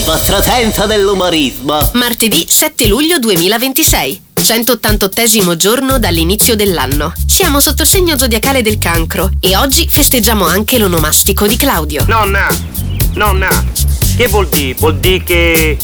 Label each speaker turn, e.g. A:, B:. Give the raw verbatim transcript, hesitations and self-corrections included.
A: vostro senso dell'umorismo.
B: Martedì sette luglio duemilaventisei, centottantottesimo giorno dall'inizio dell'anno. Siamo sotto il segno zodiacale del Cancro e oggi festeggiamo anche l'onomastico di Claudio.
C: Nonna, nonna, che vuol dire? Vuol dire che